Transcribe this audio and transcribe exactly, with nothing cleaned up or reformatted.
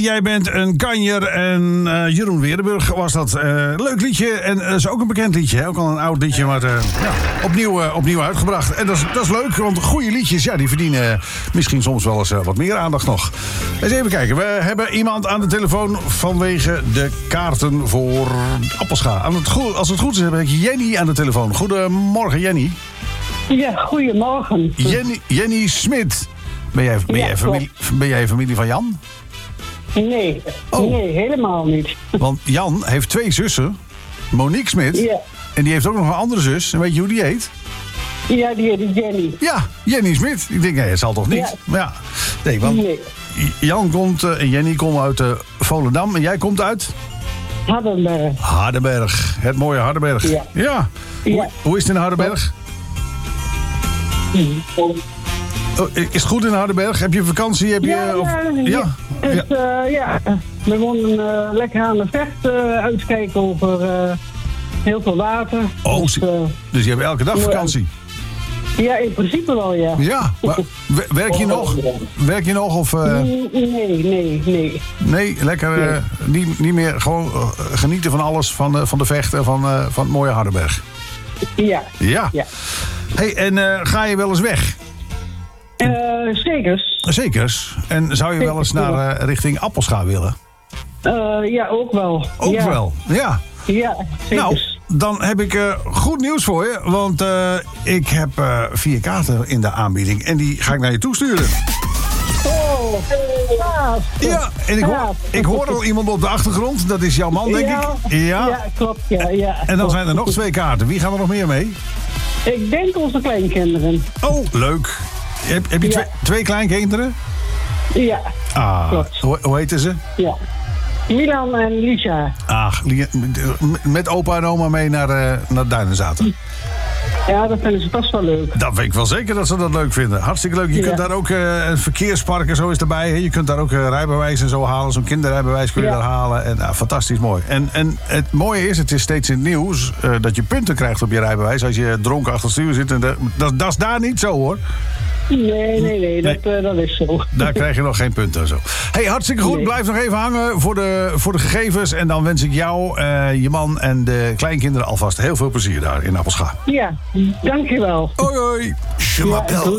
jij bent een kanjer en uh, Jeroen Weerdenburg was dat. Uh, leuk liedje en uh, is ook een bekend liedje. Hè? Ook al een oud liedje, maar uh, ja, opnieuw, uh, opnieuw uitgebracht. En dat is, dat is leuk, want goede liedjes, ja, die verdienen misschien soms wel eens uh, wat meer aandacht nog. Eens even kijken, we hebben iemand aan de telefoon vanwege de kaarten voor Appelscha. Aan het go- als het goed is, heb ik Jenny aan de telefoon. Goedemorgen, Jenny. Ja, goedemorgen. Jenny, Jenny Smit. Ben jij, ben, Ja, jij familie, ben jij familie van Jan? Nee, Oh. nee, helemaal niet. Want Jan heeft twee zussen. Monique Smit. Ja, En die heeft ook nog een andere zus. En weet je hoe die heet? ja die heet Jenny. Ja, Jenny Smit. Ik denk, nee, het zal toch niet? Ja. Maar ja, nee, want Nee, Jan komt uh, en Jenny komen uit uh, Volendam. En jij komt uit Hardenberg. Hardenberg. Het mooie Hardenberg. Ja. ja. Hoe, Ja. hoe is het in Hardenberg? Oh, is het goed in Hardenberg? Heb je vakantie? Heb je, Ja, of, ja, ja. Dus, ja. uh, ja, we wonen uh, lekker aan de vecht, uh, uitkijken over uh, heel veel water. Oh, dus, uh, Dus je hebt elke dag vakantie? ja, in principe wel, ja. Ja, maar w- werk je nog? Werk je nog of... Uh, Nee, nee, nee. nee, lekker uh, niet, niet meer gewoon uh, genieten van alles, van, uh, van de vechten, van, uh, van het mooie Hardenberg. Ja. Ja. Ja. Hey, en uh, ga je wel eens weg? Uh, zekers. Zekers. En zou je wel eens naar uh, richting Appelscha willen? Uh, ja, ook wel. Ook ja. wel, ja. Ja, zekers. Nou, dan heb ik uh, goed nieuws voor je. Want uh, ik heb uh, vier kaarten in de aanbieding. En die ga ik naar je toesturen. Oh, gaaf. Ja, en ik hoor, ik hoor al iemand op de achtergrond. Dat is jouw man, denk ja, ik. Ja. Ja, klopt. Ja, ja, En dan klopt. zijn er nog twee kaarten. Wie gaan er nog meer mee? Ik denk onze kleinkinderen. Oh, leuk. Heb, heb je Ja. twee, twee kleinkinderen? Ja, Ah, klopt. hoe, hoe heten ze? ja. Milan en Lisa. Ach, Lia- met opa en oma mee naar, uh, naar Duinenzaten. Ja, dat vinden ze vast wel leuk. Dat weet ik wel zeker dat ze dat leuk vinden. Hartstikke leuk. Je Ja. kunt daar ook uh, een verkeerspark en zo is erbij. Hè. Je kunt daar ook uh, rijbewijs en zo halen. Zo'n kinderrijbewijs kun je Ja. daar halen. En, uh, fantastisch mooi. En, en het mooie is, het is steeds in het nieuws... Uh, dat je punten krijgt op je rijbewijs als je dronken achter het stuur zit. En de, dat, dat is daar niet zo, hoor. Nee, nee, nee, dat, uh, dat is zo. Daar krijg je nog geen punten en zo. Hey, hartstikke goed. Nee. Blijf nog even hangen voor de, voor de gegevens. En dan wens ik jou, uh, je man en de kleinkinderen alvast heel veel plezier daar in Appelscha. Ja, dankjewel. Hoi, hoi. Ja,